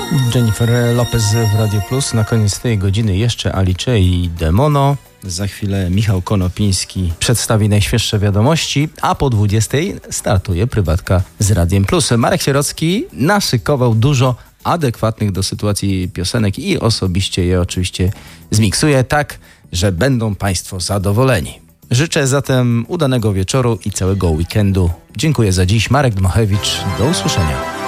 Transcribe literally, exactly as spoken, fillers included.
Jennifer Lopez w Radio Plus. Na koniec tej godziny jeszcze Alice i Demono. Za chwilę Michał Konopiński przedstawi najświeższe wiadomości, a po dwudziestej startuje Prywatka z Radiem Plus. Marek Sierocki naszykował dużo adekwatnych do sytuacji piosenek i osobiście je oczywiście zmiksuje tak, że będą Państwo zadowoleni. Życzę zatem udanego wieczoru i całego weekendu. Dziękuję za dziś. Marek Dmochewicz. Do usłyszenia.